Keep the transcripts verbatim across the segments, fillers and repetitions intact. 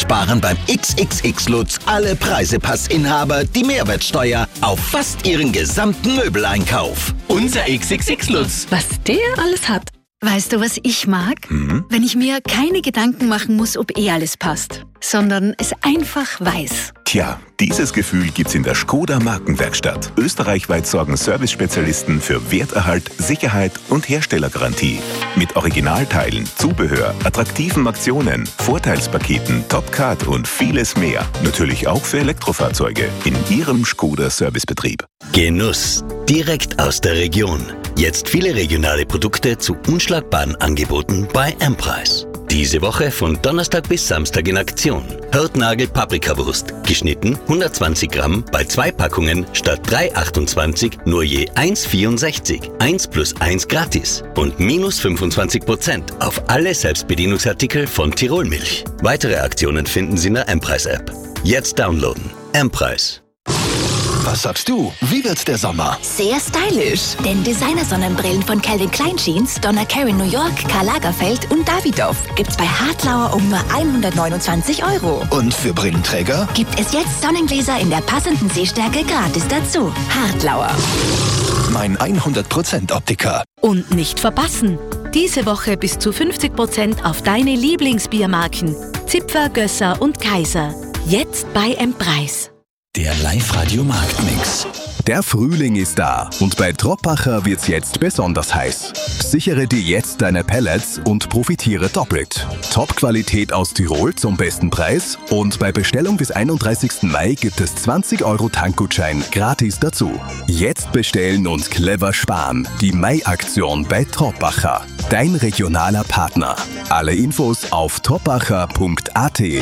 sparen beim X X X-Lutz alle Preisepass-Inhaber die Mehrwertsteuer auf fast ihren gesamten Möbeleinkauf. Unser X X X-Lutz. Was der alles hat. Weißt du, was ich mag? Hm? Wenn ich mir keine Gedanken machen muss, ob eh alles passt, sondern es einfach weiß. Tja, dieses Gefühl gibt's in der Škoda Markenwerkstatt. Österreichweit sorgen Service-Spezialisten für Werterhalt, Sicherheit und Herstellergarantie. Mit Originalteilen, Zubehör, attraktiven Aktionen, Vorteilspaketen, Top-Card und vieles mehr. Natürlich auch für Elektrofahrzeuge in Ihrem Škoda Servicebetrieb. Genuss. Direkt aus der Region. Jetzt viele regionale Produkte zu unschlagbaren Angeboten bei M-Preis. Diese Woche von Donnerstag bis Samstag in Aktion. Hörtnagel Paprikawurst, geschnitten hundertzwanzig Gramm, bei zwei Packungen statt drei achtundzwanzig nur je eins vierundsechzig. eins plus eins gratis. Und minus fünfundzwanzig Prozent auf alle Selbstbedienungsartikel von Tirolmilch. Weitere Aktionen finden Sie in der M-Preis-App. Jetzt downloaden. M-Preis. Was sagst du? Wie wird der Sommer? Sehr stylisch, denn Designer-Sonnenbrillen von Calvin Klein Jeans, Donna Karan New York, Karl Lagerfeld und Davidoff gibt's bei Hartlauer um nur hundertneunundzwanzig Euro. Und für Brillenträger? Gibt es jetzt Sonnengläser in der passenden Sehstärke gratis dazu. Hartlauer. Mein hundert Prozent Optiker. Und nicht verpassen! Diese Woche bis zu fünfzig Prozent auf deine Lieblingsbiermarken. Zipfer, Gösser und Kaiser. Jetzt bei M-Preis. Der Live-Radio-Marktmix. Der Frühling ist da und bei Troppacher wird's jetzt besonders heiß. Sichere dir jetzt deine Pellets und profitiere doppelt. Top-Qualität aus Tirol zum besten Preis und bei Bestellung bis einunddreißigsten Mai gibt es zwanzig Euro Tankgutschein gratis dazu. Jetzt bestellen und clever sparen. Die Mai-Aktion bei Troppacher. Dein regionaler Partner. Alle Infos auf troppacher punkt a t.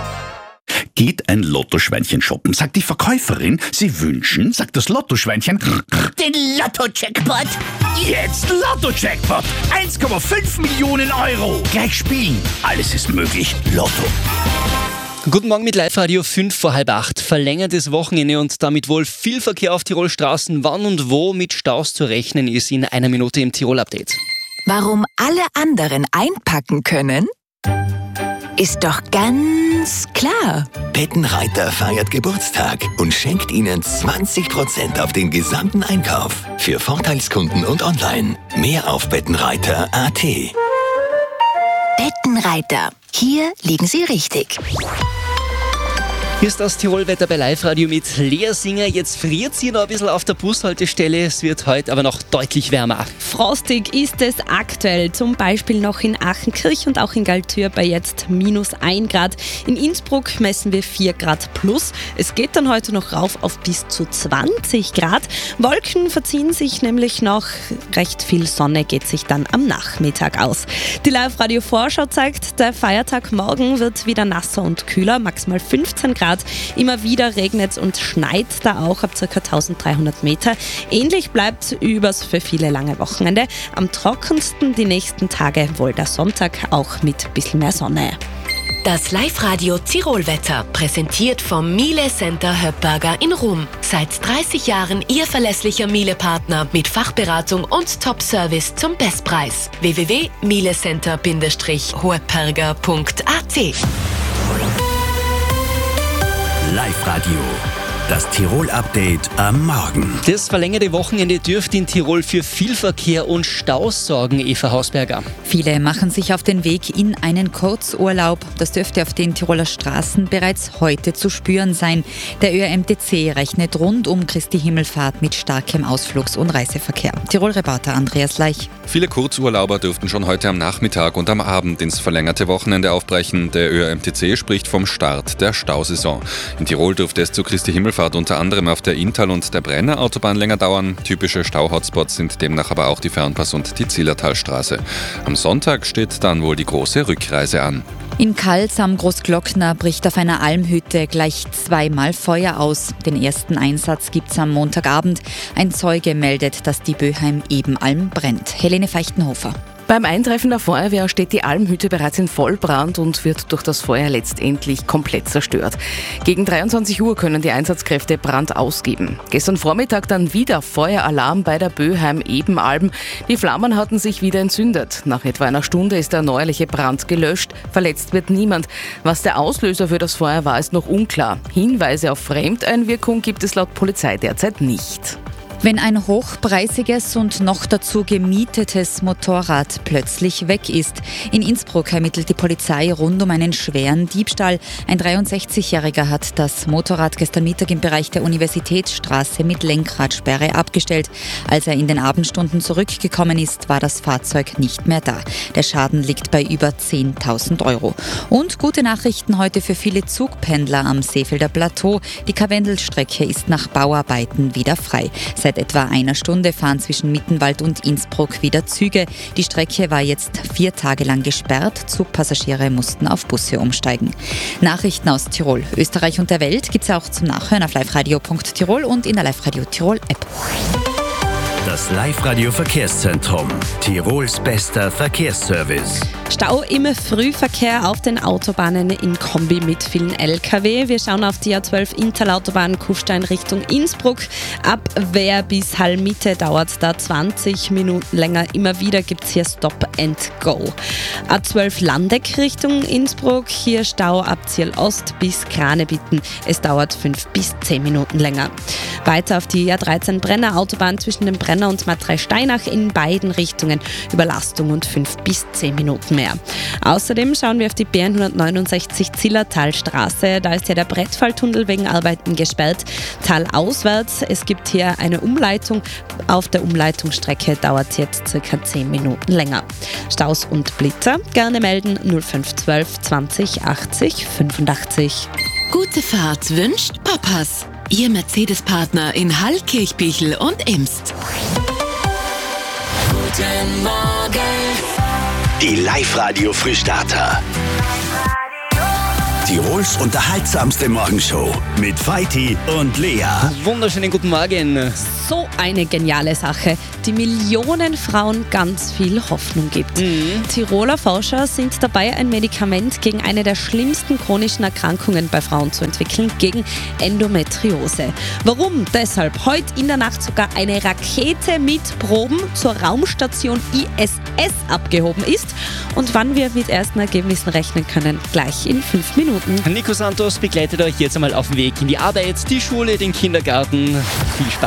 Geht ein Lottoschweinchen shoppen, sagt die Verkäuferin, Sie wünschen, sagt das Lottoschweinchen, den Lotto-Jackpot. Jetzt Lotto-Jackpot, eins Komma fünf Millionen Euro. Gleich spielen, alles ist möglich, Lotto. Guten Morgen mit Live-Radio, fünf vor halb acht. Verlängertes Wochenende und damit wohl viel Verkehr auf Tirol Straßen. Wann und wo mit Staus zu rechnen ist in einer Minute im Tirol-Update. Warum alle anderen einpacken können? Ist doch ganz klar. Bettenreiter feiert Geburtstag und schenkt Ihnen zwanzig Prozent auf den gesamten Einkauf. Für Vorteilskunden und online. Mehr auf bettenreiter punkt a t. Bettenreiter. Hier liegen Sie richtig. Hier ist das Tirol-Wetter bei Live-Radio mit Lea Singer. Jetzt friert sie noch ein bisschen auf der Bushaltestelle. Es wird heute aber noch deutlich wärmer. Frostig ist es aktuell, zum Beispiel noch in Achenkirch und auch in Galtür bei jetzt minus ein Grad. In Innsbruck messen wir vier Grad plus. Es geht dann heute noch rauf auf bis zu zwanzig Grad. Wolken verziehen sich nämlich noch. Recht viel Sonne geht sich dann am Nachmittag aus. Die Live-Radio-Vorschau zeigt, der Feiertag morgen wird wieder nasser und kühler, maximal fünfzehn Grad. Immer wieder regnet und schneit da auch ab ca. dreizehnhundert Meter. Ähnlich bleibt übers für viele lange Wochenende. Am trockensten die nächsten Tage wohl der Sonntag, auch mit ein bisschen mehr Sonne. Das Live-Radio Tirol-Wetter, präsentiert vom Miele Center Höppberger in Rum. Seit dreißig Jahren Ihr verlässlicher Miele-Partner mit Fachberatung und Top-Service zum Bestpreis. w w w punkt mielecenter Bindestrich höppberger punkt a t. Live-Radio. Das Tirol-Update am Morgen. Das verlängerte Wochenende dürfte in Tirol für viel Verkehr und Staus sorgen, Eva Hausberger. Viele machen sich auf den Weg in einen Kurzurlaub. Das dürfte auf den Tiroler Straßen bereits heute zu spüren sein. Der Ö R M T C rechnet rund um Christi Himmelfahrt mit starkem Ausflugs- und Reiseverkehr. Tirol-Reporter Andreas Leich. Viele Kurzurlauber dürften schon heute am Nachmittag und am Abend ins verlängerte Wochenende aufbrechen. Der Ö R M T C spricht vom Start der Stausaison. In Tirol dürfte es zu Christi Himmelfahrt unter anderem auf der Inntal- und der Brenner Autobahn länger dauern. Typische Stau-Hotspots sind demnach aber auch die Fernpass- und die Zillertalstraße. Am Sonntag steht dann wohl die große Rückreise an. In Kals am Großglockner bricht auf einer Almhütte gleich zweimal Feuer aus. Den ersten Einsatz gibt's am Montagabend. Ein Zeuge meldet, dass die Böheim-Ebenalm brennt. Helene Feichtenhofer. Beim Eintreffen der Feuerwehr steht die Almhütte bereits in Vollbrand und wird durch das Feuer letztendlich komplett zerstört. Gegen dreiundzwanzig Uhr können die Einsatzkräfte Brand ausgeben. Gestern Vormittag dann wieder Feueralarm bei der Böheim-Ebenalm. Die Flammen hatten sich wieder entzündet. Nach etwa einer Stunde ist der neuerliche Brand gelöscht. Verletzt wird niemand. Was der Auslöser für das Feuer war, ist noch unklar. Hinweise auf Fremdeinwirkung gibt es laut Polizei derzeit nicht. Wenn ein hochpreisiges und noch dazu gemietetes Motorrad plötzlich weg ist. In Innsbruck ermittelt die Polizei rund um einen schweren Diebstahl. Ein dreiundsechzigjähriger hat das Motorrad gestern Mittag im Bereich der Universitätsstraße mit Lenkradsperre abgestellt. Als er in den Abendstunden zurückgekommen ist, war das Fahrzeug nicht mehr da. Der Schaden liegt bei über zehntausend Euro. Und gute Nachrichten heute für viele Zugpendler am Seefelder Plateau. Die Karwendelstrecke ist nach Bauarbeiten wieder frei. Seit etwa einer Stunde fahren zwischen Mittenwald und Innsbruck wieder Züge. Die Strecke war jetzt vier Tage lang gesperrt. Zugpassagiere mussten auf Busse umsteigen. Nachrichten aus Tirol, Österreich und der Welt gibt es auch zum Nachhören auf liveradio punkt tirol und in der Live-Radio Tirol App. Das Live-Radio Verkehrszentrum. Tirols bester Verkehrsservice. Stau im Frühverkehr auf den Autobahnen in Kombi mit vielen L K W. Wir schauen auf die A zwölf Interlautobahn Kufstein Richtung Innsbruck. Ab Wehr bis Hallmitte dauert da zwanzig Minuten länger. Immer wieder gibt es hier Stop and Go. A zwölf Landeck Richtung Innsbruck. Hier Stau ab Ziel Ost bis Kranebitten. Es dauert fünf bis zehn Minuten länger. Weiter auf die A dreizehn Brenner Autobahn zwischen dem Brenner und Matrei Steinach in beiden Richtungen. Überlastung und fünf bis zehn Minuten mehr. Außerdem schauen wir auf die B hundertneunundsechzig Zillertalstraße. Da ist ja der Brettfalltunnel wegen Arbeiten gesperrt. Talauswärts. Es gibt hier eine Umleitung. Auf der Umleitungsstrecke dauert es jetzt circa zehn Minuten länger. Staus und Blitzer gerne melden null fünf zwölf zwanzig achtzig fünfundachtzig. Gute Fahrt wünscht Papas. Ihr Mercedes-Partner in Hall, Kirchbichel und Imst. Guten Morgen. Die Live-Radio-Frühstarter. Tirols unterhaltsamste Morgenshow mit Veit und Lea. Wunderschönen guten Morgen. So eine geniale Sache, die Millionen Frauen ganz viel Hoffnung gibt. Mhm. Tiroler Forscher sind dabei, ein Medikament gegen eine der schlimmsten chronischen Erkrankungen bei Frauen zu entwickeln, gegen Endometriose. Warum? Deshalb heute in der Nacht sogar eine Rakete mit Proben zur Raumstation I S S abgehoben ist. Und wann wir mit ersten Ergebnissen rechnen können, gleich in fünf Minuten. Nico Santos begleitet euch jetzt einmal auf dem Weg in die Arbeit, die Schule, den Kindergarten. Viel Spaß.